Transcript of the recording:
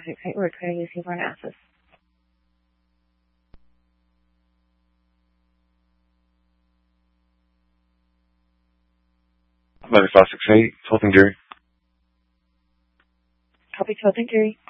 9568, we're trying to receive our analysis. 9568, Tilting Gary. Copy, Tilting Gary.